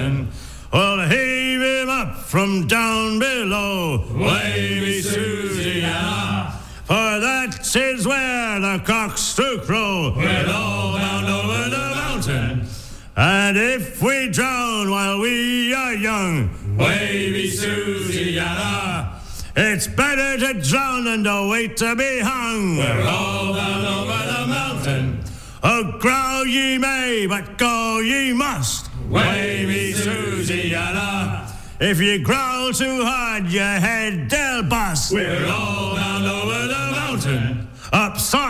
mountain. We'll heave him up from down below. Wavy Susiana. For that is where the cocks do crow. We're all bound over the mountain. And if we drown while we are young, Wavy Susiana, it's better to drown than to wait to be hung. We're all bound over the mountain. Oh, growl ye may, but go ye must. Wavy Susiana. If you growl too hard, your head they'll bust. We're all bound over the mountain. Up